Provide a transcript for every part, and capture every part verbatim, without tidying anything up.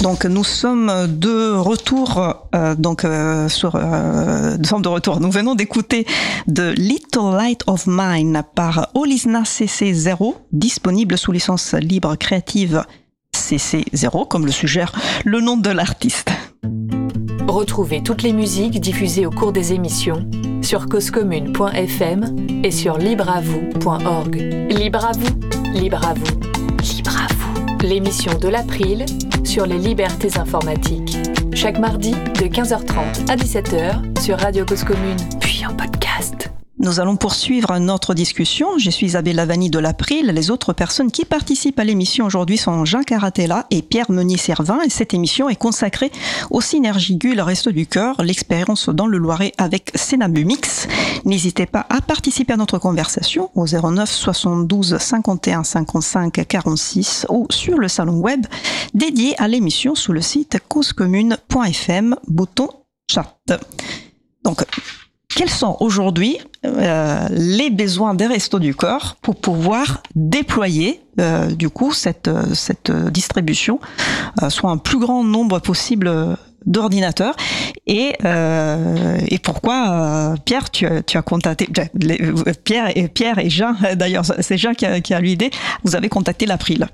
Donc nous sommes de retour, euh, donc euh, sur, euh, nous sommes de retour. Nous venons d'écouter The Little Light of Mine par Olisna C C zéro, disponible sous licence libre créative C C zéro, comme le suggère le nom de l'artiste. Retrouvez toutes les musiques diffusées au cours des émissions sur cause commune point f m et sur libre à vous point org. Libre à vous, libre à vous, libre à vous. L'émission de l'April sur les libertés informatiques. Chaque mardi de quinze heures trente à dix-sept heures sur Radio Cause Commune, puis en podcast. Nous allons poursuivre notre discussion. Je suis Isabelle Lavani de l'April. Les autres personnes qui participent à l'émission aujourd'hui sont Jean Caratella et Pierre Meunier-Servin. Et cette émission est consacrée aux synergies Gull Resto du Cœur, l'expérience dans le Loiret avec Cénabumix. N'hésitez pas à participer à notre conversation au zéro neuf soixante-douze cinquante et un cinquante-cinq quarante-six ou sur le salon web dédié à l'émission sous le site cause commune point f m, bouton chat. Donc, quels sont aujourd'hui euh, les besoins des Restos du Cœur pour pouvoir déployer euh, du coup cette cette distribution euh, soit un plus grand nombre possible d'ordinateurs et euh, et pourquoi euh, Pierre tu as tu as contacté les, Pierre et Pierre et Jean d'ailleurs c'est Jean qui a, qui a eu l'idée, vous avez contacté l'April.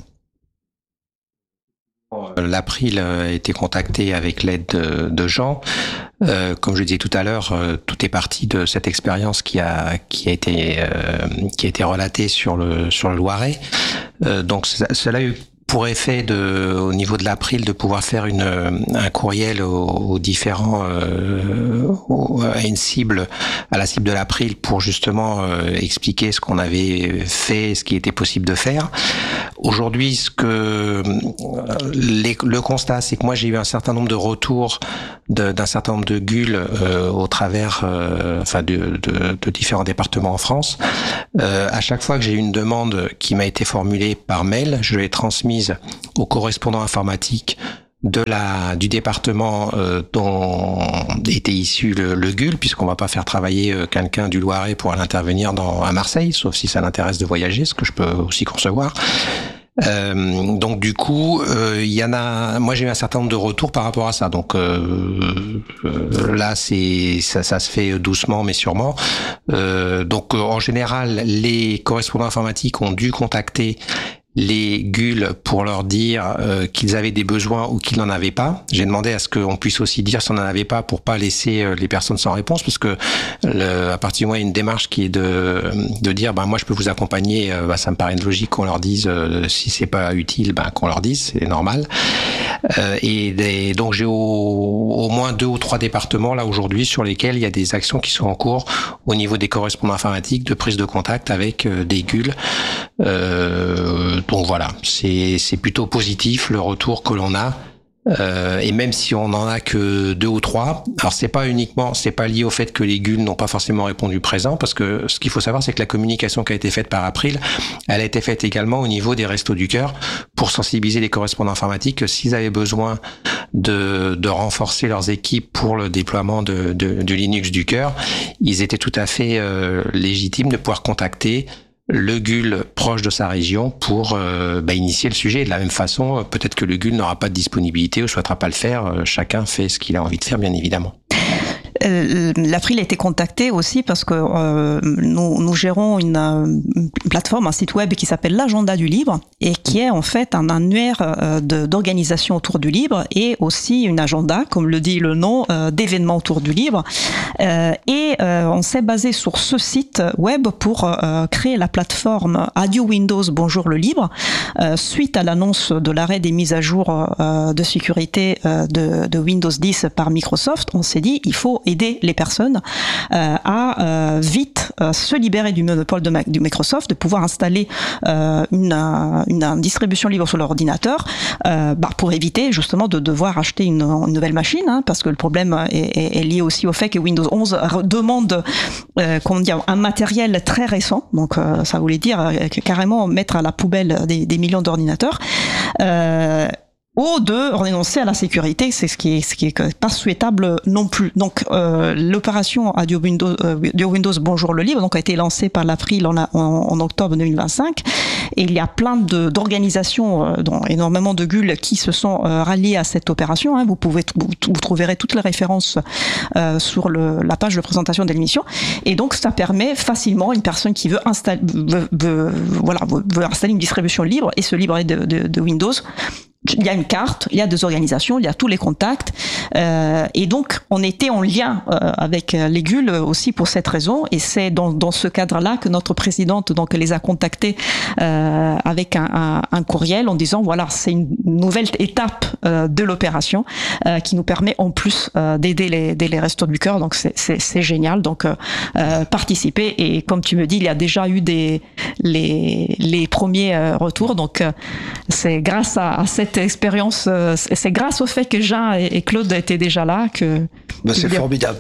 L'April a été contacté avec l'aide de, de Jean. Euh, comme je disais tout à l'heure, euh, tout est parti de cette expérience qui a qui a été euh, qui a été relatée sur le sur le Loiret. Euh, donc ça, cela a eu pour effet de, au niveau de l'April, de pouvoir faire une, un courriel aux, aux différents, euh, aux, à une cible, à la cible de l'April pour justement euh, expliquer ce qu'on avait fait, ce qui était possible de faire. Aujourd'hui, ce que les, le constat, c'est que moi j'ai eu un certain nombre de retours de, d'un certain nombre de Gull euh, au travers, euh, enfin de, de, de différents départements en France. Euh, à chaque fois que j'ai eu une demande qui m'a été formulée par mail, je l'ai transmise au correspondant informatique de la du département euh, dont était issu le, le Gull, puisqu'on va pas faire travailler euh, quelqu'un du Loiret pour aller intervenir dans à Marseille, sauf si ça l'intéresse de voyager, ce que je peux aussi concevoir. Euh, donc du coup, il euh, y en a. Moi, j'ai eu un certain nombre de retours par rapport à ça. Donc euh, euh, là, c'est ça, ça se fait doucement mais sûrement. Euh, donc euh, en général, les correspondants informatiques ont dû contacter les Gull pour leur dire euh, qu'ils avaient des besoins ou qu'ils n'en avaient pas. J'ai demandé à ce qu'on puisse aussi dire si on n'en avait pas pour pas laisser euh, les personnes sans réponse, parce que le, à partir du moment où il y a une démarche qui est de de dire ben moi je peux vous accompagner, euh, ben, ça me paraît logique qu'on leur dise euh, si c'est pas utile, ben qu'on leur dise, c'est normal. Euh, et des, donc j'ai au, au moins deux ou trois départements là aujourd'hui sur lesquels il y a des actions qui sont en cours au niveau des correspondants informatiques de prise de contact avec euh, des Gull. Euh, donc voilà, c'est c'est plutôt positif le retour que l'on a. Euh, et même si on en a que deux ou trois, alors c'est pas uniquement, c'est pas lié au fait que les Gull n'ont pas forcément répondu présent, parce que ce qu'il faut savoir, c'est que la communication qui a été faite par April, elle a été faite également au niveau des Restos du Cœur pour sensibiliser les correspondants informatiques que s'ils avaient besoin de, de renforcer leurs équipes pour le déploiement de, de, de Linux du Cœur, ils étaient tout à fait euh, légitimes de pouvoir contacter le Gull proche de sa région pour euh, bah, initier le sujet. De la même façon, peut-être que le Gull n'aura pas de disponibilité ou souhaitera pas le faire. Chacun fait ce qu'il a envie de faire, bien évidemment. Euh, L'April a été contacté aussi parce que euh, nous, nous gérons une, une plateforme, un site web qui s'appelle l'Agenda du Libre et qui est en fait un annuaire euh, de, d'organisation autour du libre et aussi une agenda, comme le dit le nom, euh, d'événements autour du libre. Euh, et euh, on s'est basé sur ce site web pour euh, créer la plateforme Adieu Windows, bonjour le libre, euh, suite à l'annonce de l'arrêt des mises à jour euh, de sécurité euh, de, de Windows dix par Microsoft. On s'est dit il faut aider les personnes euh, à euh, vite euh, se libérer du monopole de, Mac, du Microsoft, de pouvoir installer euh, une, une, une distribution libre sur leur ordinateur euh, bah, pour éviter justement de devoir acheter une, une nouvelle machine, hein, parce que le problème est, est, est lié aussi au fait que Windows onze demande euh, comment dire, un matériel très récent, donc euh, ça voulait dire euh, carrément mettre à la poubelle des, des millions d'ordinateurs. Euh, ou de renoncer à la sécurité, c'est ce qui est, ce qui est pas souhaitable non plus. Donc, euh, l'opération Adieu Windows, euh, Adieu Windows, Bonjour le Libre, donc a été lancée par l'April en, en, en octobre deux mille vingt-cinq, et il y a plein de, d'organisations, euh, dont énormément de gules qui se sont euh, ralliées à cette opération. Hein. Vous pouvez, vous, vous trouverez toutes les références euh, sur le, la page de présentation de l'émission, et donc ça permet facilement une personne qui veut installer, veut, veut, voilà, veut installer une distribution libre et se libérer de, de, de Windows. Il y a une carte, il y a des organisations, il y a tous les contacts, euh, et donc on était en lien euh, avec les gules aussi pour cette raison, et c'est dans, dans ce cadre-là que notre présidente donc les a contactés euh, avec un, un, un courriel en disant voilà, c'est une nouvelle étape euh, de l'opération euh, qui nous permet en plus euh, d'aider les, les Restos du Cœur, donc c'est, c'est, c'est génial, donc euh, participer, et comme tu me dis, il y a déjà eu des les, les premiers euh, retours, donc euh, c'est grâce à, à cette expérience, c'est grâce au fait que Jean et Claude étaient déjà là que... Ben c'est formidable.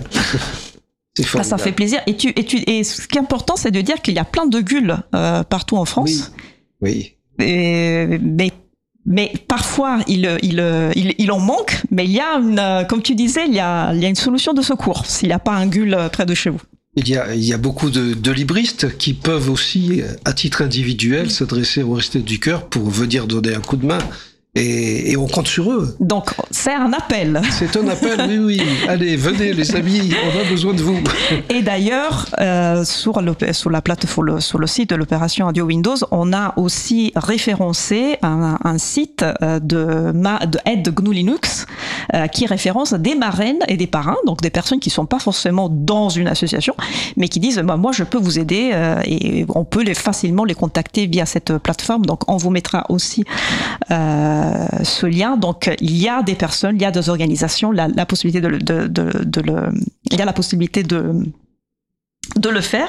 C'est formidable. Ça, ça fait plaisir. Et, tu, et, tu, et ce qui est important, c'est de dire qu'il y a plein de gules euh, partout en France. Oui. oui. Et, mais, mais parfois, il, il, il, il en manque, mais il y a, une, comme tu disais, il y a, il y a une solution de secours s'il n'y a pas un gule près de chez vous. Il y a, il y a beaucoup de, de libristes qui peuvent aussi, à titre individuel, s'adresser aux Restos du Cœur pour venir donner un coup de main. Et, et on compte sur eux. Donc, c'est un appel. C'est un appel, oui, oui. Allez, venez les amis, on a besoin de vous. Et d'ailleurs, euh, sur, le, sur la plateforme, sur le site de l'opération Adieu Windows, on a aussi référencé un, un site de, de aide de G N U Linux euh, qui référence des marraines et des parrains, donc des personnes qui ne sont pas forcément dans une association, mais qui disent bah, moi je peux vous aider euh, et on peut les, facilement les contacter via cette plateforme. Donc, on vous mettra aussi euh, ce lien. Donc, il y a des personnes, il y a des organisations, la, la possibilité de, de, de, de le, il y a la possibilité de, de le faire.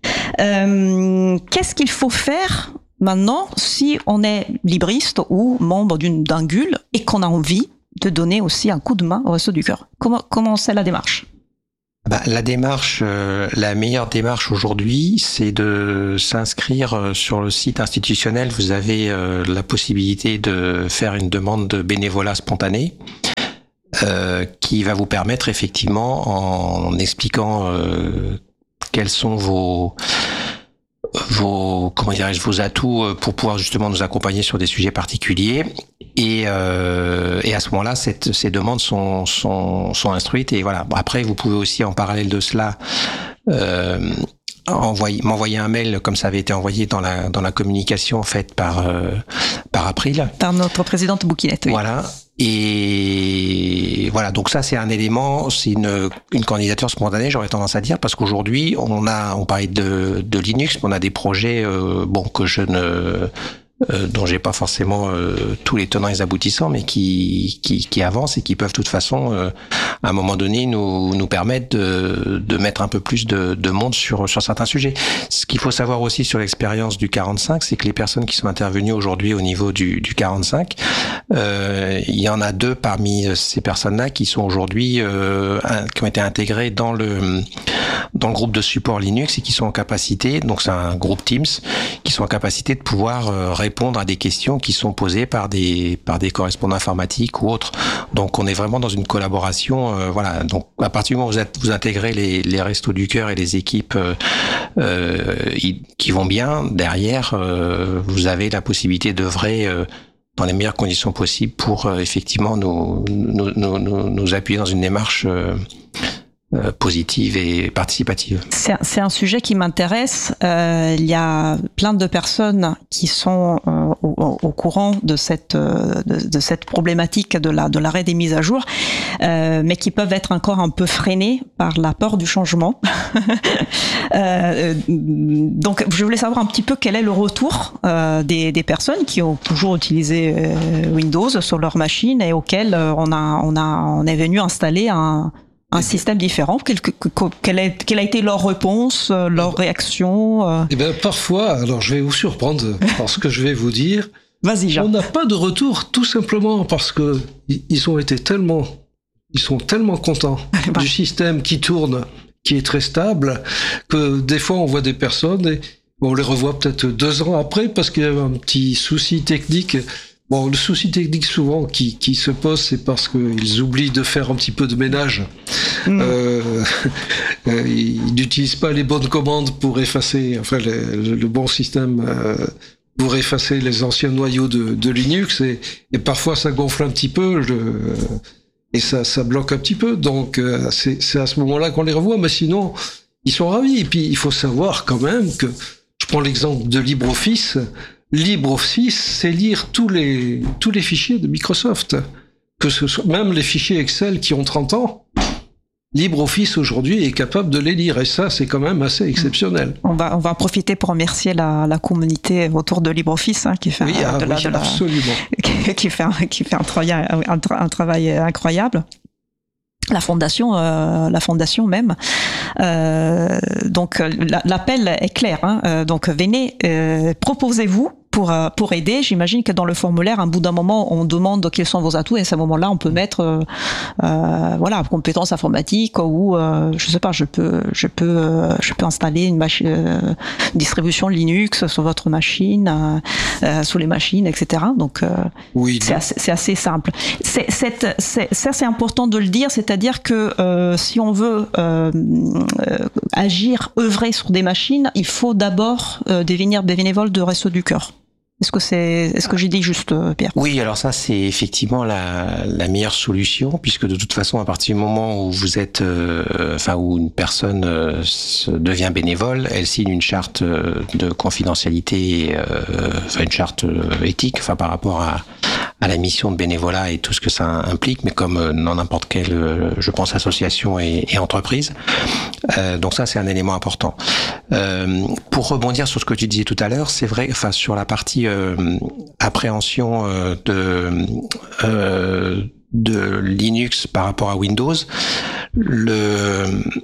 Euh, qu'est-ce qu'il faut faire maintenant si on est libriste ou membre d'une, d'un G U L et qu'on a envie de donner aussi un coup de main au Restos du Cœur? Comment, comment c'est la démarche? Bah, la démarche, euh, la meilleure démarche aujourd'hui, c'est de s'inscrire sur le site institutionnel. Vous avez euh, la possibilité de faire une demande de bénévolat spontané, euh, qui va vous permettre effectivement, en expliquant euh, quels sont vos vos comment dirais-je vos atouts pour pouvoir justement nous accompagner sur des sujets particuliers. Et, euh, et à ce moment-là, cette, ces demandes sont, sont, sont instruites. Et voilà. Après, vous pouvez aussi, en parallèle de cela, euh, envoyer, m'envoyer un mail, comme ça avait été envoyé dans la, dans la communication faite par, euh, par April. Par notre présidente Bouquinette, oui. Voilà. Et voilà, donc ça c'est un élément, c'est une, une candidature spontanée, j'aurais tendance à dire, parce qu'aujourd'hui on a, on parlait de, de Linux, mais on a des projets, euh, bon que je ne, euh, dont j'ai pas forcément euh, tous les tenants et les aboutissants, mais qui, qui, qui avancent et qui peuvent de toute façon, euh, à un moment donné, nous, nous permettre de, de mettre un peu plus de, de monde sur, sur certains sujets. Ce qu'il faut savoir aussi sur l'expérience du quarante-cinq, c'est que les personnes qui sont intervenues aujourd'hui au niveau du, du quarante-cinq, euh, il y en a deux parmi ces personnes-là qui sont aujourd'hui, euh, qui ont été intégrées dans le, dans le groupe de support Linux et qui sont en capacité, donc c'est un groupe Teams, qui sont en capacité de pouvoir euh, répondre à des questions qui sont posées par des, par des correspondants informatiques ou autres. Donc on est vraiment dans une collaboration, euh, voilà. Donc à partir du moment où vous, êtes, vous intégrez les, les Restos du Cœur et les équipes euh, euh, qui vont bien, derrière, euh, vous avez la possibilité d'œuvrer euh, dans les meilleures conditions possibles pour euh, effectivement nous, nous, nous, nous, nous appuyer dans une démarche euh, Euh, positive et participative. C'est, c'est un sujet qui m'intéresse. Euh, il y a plein de personnes qui sont euh, au, au courant de cette de, de cette problématique de la de l'arrêt des mises à jour, euh, mais qui peuvent être encore un peu freinées par la peur du changement. euh, donc, je voulais savoir un petit peu quel est le retour euh, des des personnes qui ont toujours utilisé euh, Windows sur leur machine et auxquelles on a on a on est venu installer un un système différent. Quelle, quelle, a, quelle a été leur réponse, leur réaction? euh... Eh bien, parfois, alors je vais vous surprendre par ce que je vais vous dire. Vas-y, Jean. On n'a pas de retour, tout simplement parce que ils ont été tellement, ils sont tellement contents bah. du système qui tourne, qui est très stable, que des fois on voit des personnes et on les revoit peut-être deux ans après parce qu'il y a un petit souci technique. Bon, le souci technique souvent qui, qui se pose, c'est parce qu'ils oublient de faire un petit peu de ménage. Mmh. Euh, euh, ils n'utilisent pas les bonnes commandes pour effacer, enfin le, le bon système euh, pour effacer les anciens noyaux de, de Linux, et, et parfois ça gonfle un petit peu le, et ça, ça bloque un petit peu. Donc euh, c'est, c'est à ce moment-là qu'on les revoit, mais sinon ils sont ravis. Et puis il faut savoir quand même que, je prends l'exemple de LibreOffice. LibreOffice, c'est lire tous les, tous les fichiers de Microsoft. Que ce soit, même les fichiers Excel qui ont trente ans, LibreOffice aujourd'hui est capable de les lire. Et ça, c'est quand même assez exceptionnel. On va, on va en profiter pour remercier la, la communauté autour de LibreOffice, hein, qui fait, oui, un, ah, de oui, la, de absolument. La, qui fait, un, qui fait un, travail, un, un travail incroyable. La fondation, euh, la fondation même. Euh, donc l'appel est clair. Hein. Euh, donc venez, euh, proposez-vous pour euh, pour aider. J'imagine que dans le formulaire, à un bout d'un moment, on demande quels sont vos atouts, et à ce moment-là, on peut mettre euh, euh, voilà, compétences informatiques, ou euh, je sais pas, je peux je peux euh, je peux installer une machine, euh, une distribution Linux sur votre machine, euh, euh, sur les machines, et cetera. Donc euh, oui, c'est assez, c'est assez simple. C'est, c'est, c'est, ça, c'est important de le dire, c'est-à-dire que euh, si on veut euh, euh, agir, œuvrer sur des machines, il faut d'abord euh, devenir bénévole de Restos du Cœur. Est-ce que c'est, est-ce que j'ai dit juste, Pierre? Oui, alors ça, c'est effectivement la, la meilleure solution, puisque de toute façon, à partir du moment où vous êtes, euh, enfin, où une personne euh, se devient bénévole, elle signe une charte de confidentialité, euh, enfin, une charte éthique, enfin, par rapport à, à la mission de bénévolat et tout ce que ça implique, mais comme dans n'importe quelle, je pense, association et, et entreprise. Euh, donc ça, c'est un élément important. Euh, pour rebondir sur ce que tu disais tout à l'heure, c'est vrai, enfin, sur la partie euh, appréhension euh, de euh, de Linux par rapport à Windows, le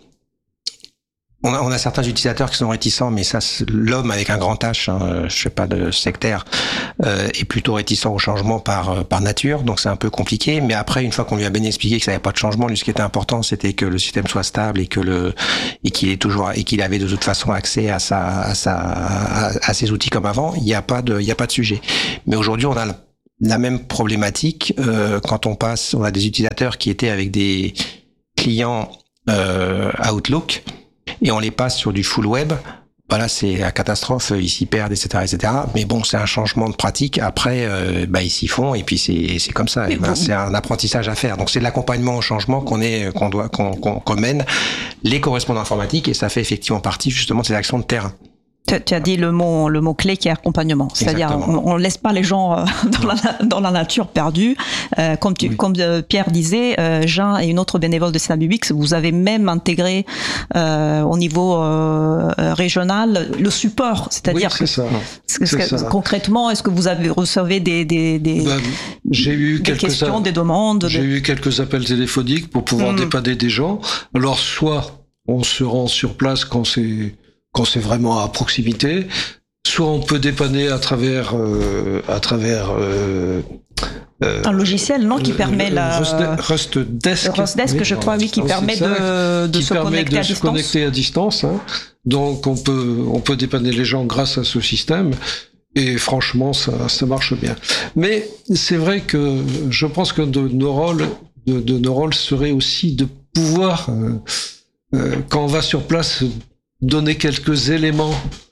On a, on a certains utilisateurs qui sont réticents, mais ça, l'homme avec un grand H, hein, je sais pas de sectaire, euh, est plutôt réticent au changement par par nature, donc c'est un peu compliqué. Mais après, une fois qu'on lui a bien expliqué que ça n'avait pas de changement, lui, ce qui était important, c'était que le système soit stable et que le et qu'il est toujours et qu'il avait de toute façon accès à sa à sa à, à ses outils comme avant. Il n'y a pas de il y a pas de sujet. Mais aujourd'hui, on a la, la même problématique euh, quand on passe. On a des utilisateurs qui étaient avec des clients euh, Outlook. Et on les passe sur du full web. Voilà, c'est la catastrophe, ils s'y perdent, et cetera, et cetera. Mais bon, c'est un changement de pratique. Après, euh, bah, ils s'y font, et puis c'est, c'est comme ça. Et ben, c'est un apprentissage à faire. Donc, c'est de l'accompagnement au changement qu'on est, qu'on doit, qu'on, qu'on, qu'on mène les correspondants informatiques, et ça fait effectivement partie justement de ces actions de terrain. Tu, tu as dit le mot, le mot clé qui est accompagnement. C'est-à-dire, on, on laisse pas les gens euh, dans, la, dans la nature perdus. Euh, comme, tu, oui. comme euh, Pierre disait, euh, Jean et une autre bénévole de Synabubix, vous avez même intégré euh, au niveau euh, régional le support. C'est-à-dire oui, c'est que, ça. que, c'est ça. Concrètement, est-ce que vous avez recevez des des des, ben, j'ai eu des questions, a... des demandes J'ai des... eu quelques appels téléphoniques pour pouvoir mmh. dépanner des gens. Alors, soit on se rend sur place quand c'est quand c'est vraiment à proximité, soit on peut dépanner à travers euh, à travers euh, euh, un logiciel non qui euh, permet la Rustdesk, Rustdesk, oui, je crois oui qui oui, permet de, de qui se permet connecter de à se distance. connecter à distance. Hein. Donc on peut on peut dépanner les gens grâce à ce système. Et franchement, ça, ça marche bien. Mais c'est vrai que je pense que de nos rôles, de, de nos rôles serait aussi de pouvoir, euh, euh, quand on va sur place, donner quelques éléments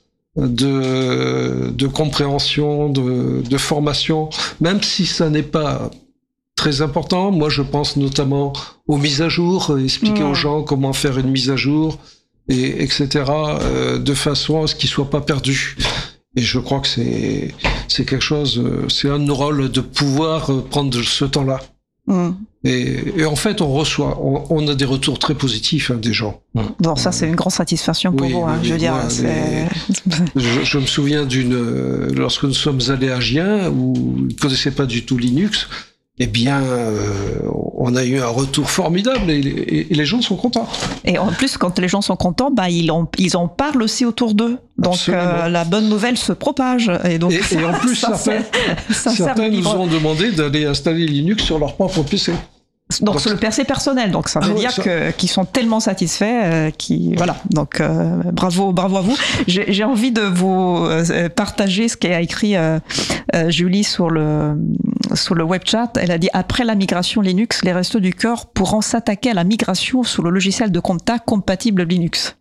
de, de compréhension, de, de formation, même si ça n'est pas très important. Moi, je pense notamment aux mises à jour, expliquer mmh. aux gens comment faire une mise à jour, et etc., euh, de façon à ce qu'ils soient pas perdus. Et je crois que c'est c'est quelque chose, c'est un de nos rôles de pouvoir prendre ce temps-là. Mmh. Et, et en fait, on reçoit, on, on a des retours très positifs hein, des gens. Bon, ça c'est une grande satisfaction pour oui, vous. Hein, oui, je veux dire, moi, c'est... je, je me souviens d'une lorsque nous sommes allés à Gien où ils ne connaissaient pas du tout Linux. Eh bien, euh, on a eu un retour formidable et, et, et les gens sont contents. Et en plus, quand les gens sont contents, bah, ils, en, ils en parlent aussi autour d'eux. Donc, euh, la bonne nouvelle se propage. Et, donc, et, ça, et en plus, ça, certains, ça certains nous ont demandé d'aller installer Linux sur leur propre P C. Donc, donc c'est le P C personnel, donc ça veut ah, dire ça... que qu'ils sont tellement satisfaits, euh, qui voilà. Donc euh, bravo, bravo à vous. J'ai, j'ai envie de vous euh, partager ce qu'a écrit euh, euh, Julie sur le sur le web chat. Elle a dit: après la migration Linux, les Restos du Cœur pourront s'attaquer à la migration sous le logiciel de contact compatible Linux.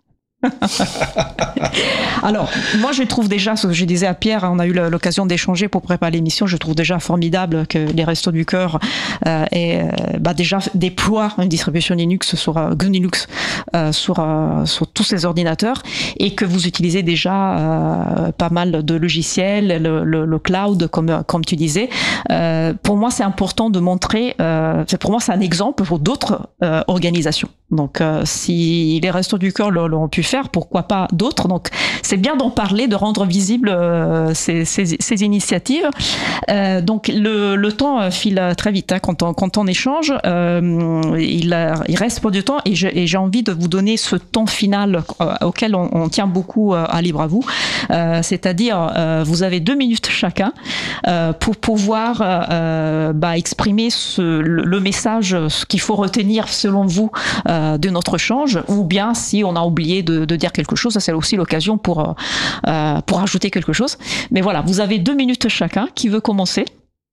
Alors, moi je trouve déjà, ce que je disais à Pierre, on a eu l'occasion d'échanger pour préparer l'émission, je trouve déjà formidable que les Restos du Cœur euh, aient, bah, déjà déploient une distribution Linux sur euh, G N U Linux euh, sur, euh, sur tous ces ordinateurs, et que vous utilisez déjà euh, pas mal de logiciels, le, le, le cloud comme, comme tu disais. Euh, pour moi c'est important de montrer, euh, c'est pour moi c'est un exemple pour d'autres euh, organisations. Donc euh, si les Restos du Cœur l'ont pu faire, pourquoi pas d'autres. Donc c'est bien d'en parler, de rendre visibles euh, ces, ces, ces initiatives. Euh, donc le, le temps file très vite hein, quand, on, quand on échange. Euh, il, il reste peu de temps, et, je, et j'ai envie de vous donner ce temps final euh, auquel on, on tient beaucoup euh, à Libre à vous. Euh, c'est-à-dire euh, vous avez deux minutes chacun euh, pour pouvoir euh, bah, exprimer ce, le, le message, ce qu'il faut retenir selon vous euh, de notre échange, ou bien si on a oublié de, de dire quelque chose, ça c'est aussi l'occasion pour, euh, pour ajouter quelque chose. Mais voilà, vous avez deux minutes chacun. Qui veut commencer?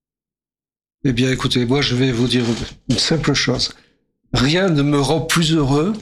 Eh bien écoutez, moi je vais vous dire une simple chose. Rien ne me rend plus heureux,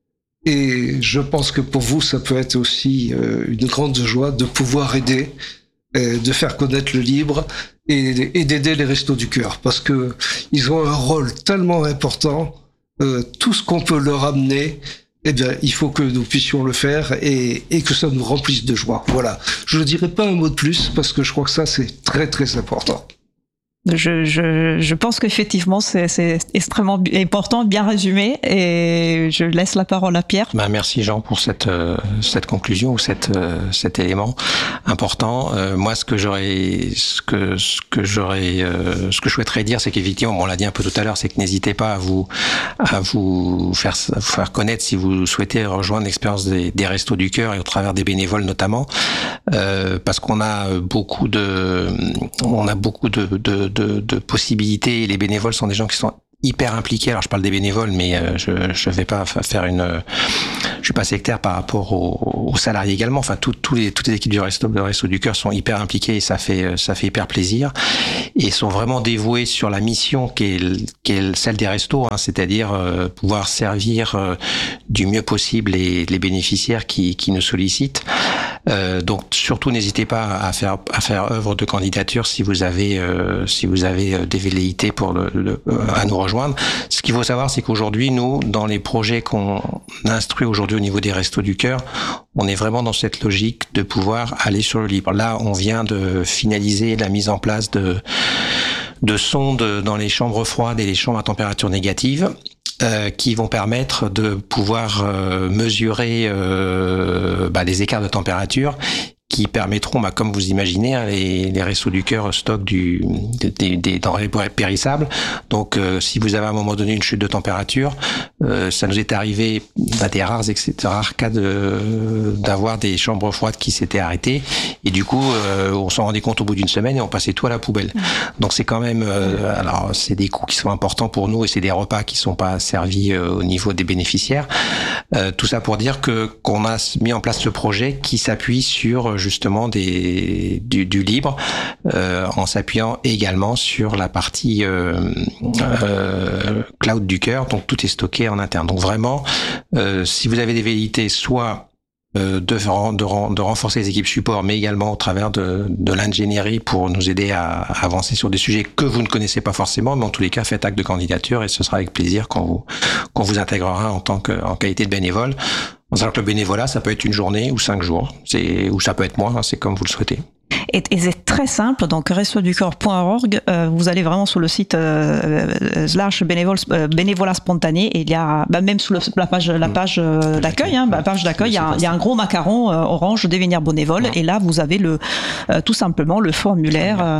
et je pense que pour vous ça peut être aussi euh, une grande joie de pouvoir aider, euh, de faire connaître le libre, et, et d'aider les Restos du Cœur, parce que ils ont un rôle tellement important. Euh, tout ce qu'on peut leur amener, eh bien, il faut que nous puissions le faire, et, et que ça nous remplisse de joie. Voilà. Je ne dirai pas un mot de plus, parce que je crois que ça, c'est très, très important. Je, je, je pense qu'effectivement, c'est, c'est extrêmement important, bien résumé, et je laisse la parole à Pierre. Ben, merci Jean pour cette, euh, cette conclusion, ou cette, euh, cet élément important. Euh, moi, ce que j'aurais, ce que, ce que j'aurais, euh, ce que je souhaiterais dire, c'est qu'effectivement, on l'a dit un peu tout à l'heure, c'est que n'hésitez pas à vous, à vous faire, à vous faire connaître si vous souhaitez rejoindre l'expérience des, des Restos du Cœur, et au travers des bénévoles notamment, euh, parce qu'on a beaucoup de, on a beaucoup de, de De, de possibilités, et les bénévoles sont des gens qui sont hyper impliqués. Alors je parle des bénévoles, mais euh, je je vais pas faire une, je suis pas sectaire par rapport aux, aux salariés également. Enfin, tout, tous les toutes les équipes du Resto, le Resto du Cœur sont hyper impliquées, et ça fait ça fait hyper plaisir, et sont vraiment dévoués sur la mission qui est qui est celle des restos, hein, c'est-à-dire euh, pouvoir servir euh, du mieux possible les les bénéficiaires qui qui nous sollicitent. Euh, donc surtout n'hésitez pas à faire à faire œuvre de candidature si vous avez euh, si vous avez des velléités pour le, le à nous rejoindre. Ce qu'il faut savoir, c'est qu'aujourd'hui, nous, dans les projets qu'on instruit aujourd'hui au niveau des Restos du Cœur, on est vraiment dans cette logique de pouvoir aller sur le libre. Là, on vient de finaliser la mise en place de de sondes dans les chambres froides et les chambres à température négative. Euh, qui vont permettre de pouvoir euh, mesurer euh, bah, les écarts de température, qui permettront, bah, comme vous imaginez, hein, les, les Restos du Cœur stockent du, des, des denrées périssables. Donc, euh, si vous avez à un moment donné une chute de température, euh, ça nous est arrivé, bah, des rares, rares cas de, d'avoir des chambres froides qui s'étaient arrêtées. Et du coup, euh, on s'en rendait compte au bout d'une semaine, et on passait tout à la poubelle. Donc, c'est quand même, euh, alors, c'est des coûts qui sont importants pour nous, et c'est des repas qui sont pas servis euh, au niveau des bénéficiaires. Euh, tout ça pour dire que qu'on a mis en place ce projet qui s'appuie sur justement des du, du libre, euh, en s'appuyant également sur la partie euh, euh, cloud du cœur. Donc tout est stocké en interne. Donc vraiment, euh, si vous avez des velléités, soit euh, de, de, de renforcer les équipes support, mais également au travers de, de l'ingénierie pour nous aider à, à avancer sur des sujets que vous ne connaissez pas forcément, mais en tous les cas, faites acte de candidature, et ce sera avec plaisir qu'on vous, qu'on vous intégrera en tant que, en qualité de bénévole. En sachant que le bénévolat, ça peut être une journée ou cinq jours, c'est, ou ça peut être moins, hein, c'est comme vous le souhaitez. Et, et c'est très simple, donc restos du cœur point org, euh, vous allez vraiment sur le site euh, slash bénévole, euh, bénévolat spontané, et il y a, bah, même sous le, la page, la page euh, d'accueil, hein, la page d'accueil, il y a, il y a un gros macaron euh, orange devenir bénévole, et là vous avez le, euh, tout simplement le formulaire, euh,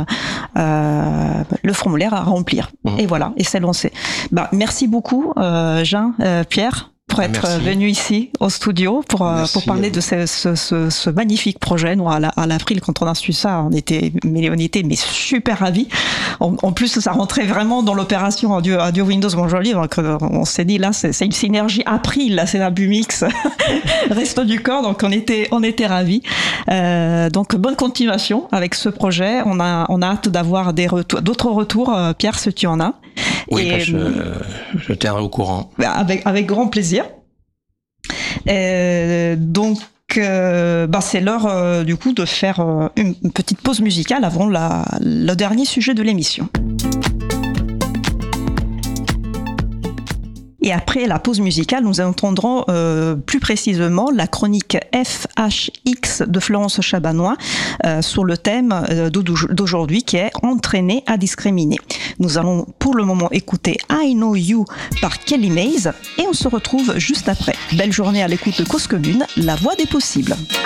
euh, le formulaire à remplir. Mmh. Et voilà, et c'est lancé. Bah, merci beaucoup, euh, Jean, euh, Pierre, pour être Merci. venu ici au studio pour, Merci pour parler de ce, ce, ce, ce magnifique projet. Nous, à, la, à l'Avril, quand on a su ça, on était, mais on était mais super ravis. En, en plus, ça rentrait vraiment dans l'opération Audio, Audio Windows Bonjour Livre. On s'est dit, là, c'est, c'est une synergie April, là, c'est un Bumix, Resto du Corps. Donc, on était, on était ravis. Euh, donc, bonne continuation avec ce projet. On a, on a hâte d'avoir des retours, d'autres retours. Pierre, si tu en as. Oui, Et, bah, je, je tiendrai au courant. Avec, avec grand plaisir. Euh, donc, euh, bah c'est l'heure euh, du coup de faire euh, une, une petite pause musicale avant la, le dernier sujet de l'émission. Et après la pause musicale, nous entendrons euh, plus précisément la chronique F H X de Florence Chabanois euh, sur le thème euh, d'aujourd'hui qui est « Entraîner à discriminer ». Nous allons pour le moment écouter « I Know You » par Kelly Mays et on se retrouve juste après. Belle journée à l'écoute de Cause Commune, la voix des possibles.